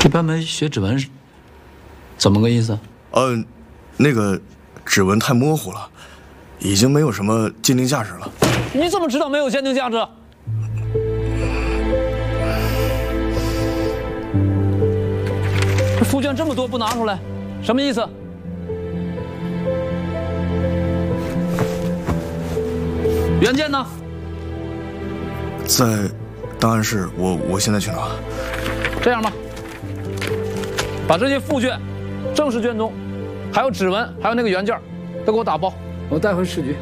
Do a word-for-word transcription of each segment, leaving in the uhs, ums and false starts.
这班门学指纹，怎么个意思？ 呃，那个指纹太模糊了，已经没有什么鉴定价值了。 你怎么知道没有鉴定价值？这复卷这么多不拿出来，什么意思？原件呢？ 在档案室，我我现在去拿。 这样吧，把这些复卷、正式卷宗，还有指纹，还有那个原件，都给我打包，我带回市局。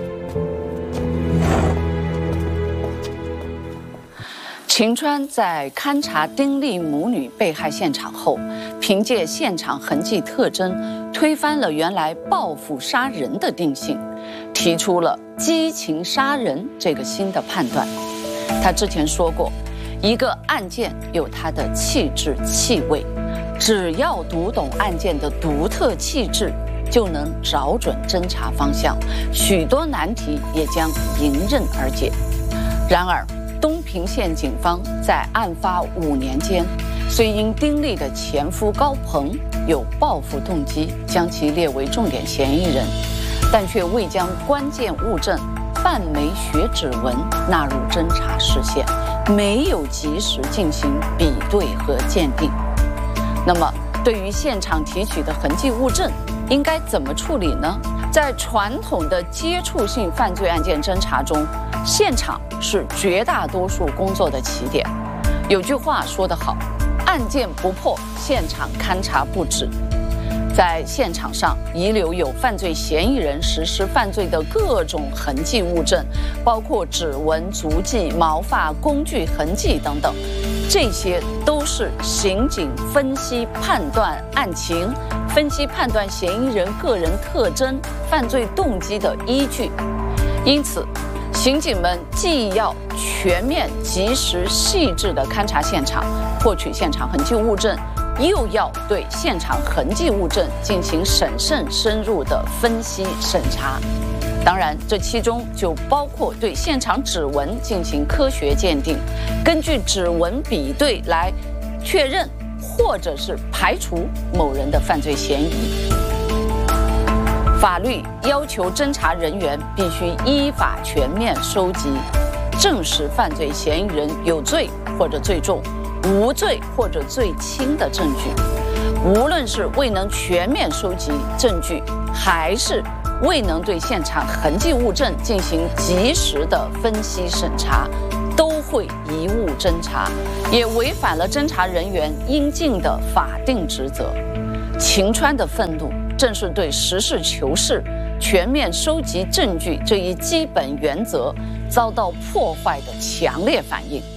秦川在勘查丁力母女被害现场后，凭借现场痕迹特征，推翻了原来报复杀人的定性，提出了激情杀人这个新的判断。他之前说过，一个案件有它的气质气味，只要读懂案件的独特气质，就能找准侦查方向，许多难题也将迎刃而解。然而，东平县警方在案发五年间，虽因丁力的前夫高鹏有报复动机，将其列为重点嫌疑人，但却未将关键物证半枚血指纹纳入侦查视线，没有及时进行比对和鉴定。那么，对于现场提取的痕迹物证，应该怎么处理呢？在传统的接触性犯罪案件侦查中，现场是绝大多数工作的起点。有句话说得好，案件不破，现场勘查不止。在现场上遗留有犯罪嫌疑人实施犯罪的各种痕迹物证，包括指纹、足迹、毛发、工具痕迹等等，这些都是刑警分析判断案情、分析判断嫌疑人个人特征、犯罪动机的依据。因此，刑警们既要全面、及时、细致地勘查现场，获取现场痕迹物证，又要对现场痕迹物证进行审慎深入的分析审查。当然，这其中就包括对现场指纹进行科学鉴定，根据指纹比对来确认或者是排除某人的犯罪嫌疑。法律要求侦查人员必须依法全面收集证实犯罪嫌疑人有罪或者罪重、无罪或者罪轻的证据。无论是未能全面收集证据，还是未能对现场痕迹物证进行及时的分析审查，都会贻误侦查，也违反了侦查人员应尽的法定职责。秦川的愤怒正是对实事求是、全面收集证据这一基本原则遭到破坏的强烈反应。